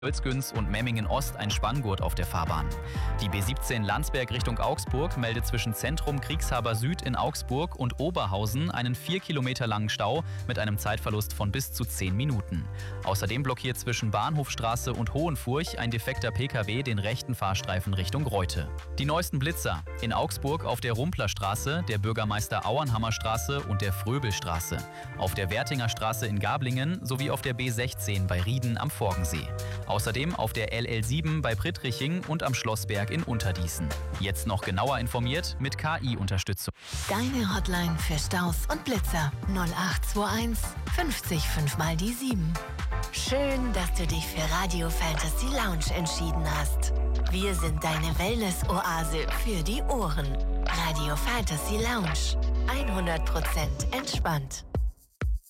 Holzgünz und Memmingen Ost ein Spanngurt auf der Fahrbahn. Die B17 Landsberg Richtung Augsburg meldet zwischen Zentrum Kriegshaber Süd in Augsburg und Oberhausen einen 4 Kilometer langen Stau mit einem Zeitverlust von bis zu 10 Minuten. Außerdem blockiert zwischen Bahnhofstraße und Hohenfurch ein defekter Pkw den rechten Fahrstreifen Richtung Reute. Die neuesten Blitzer: in Augsburg auf der Rumplerstraße, der Bürgermeister Auernhammerstraße und der Fröbelstraße, auf der Wertinger Straße in Gablingen sowie auf der B16 bei Rieden am Forgensee. Außerdem auf der LL7 bei Prittриching und am Schlossberg in Unterdießen. Jetzt noch genauer informiert mit KI-Unterstützung. Deine Hotline für Staus und Blitzer 0821 50 5 mal die 7. Schön, dass du dich für Radio Fantasy Lounge entschieden hast. Wir sind deine Wellness-Oase für die Ohren. Radio Fantasy Lounge. 100% entspannt.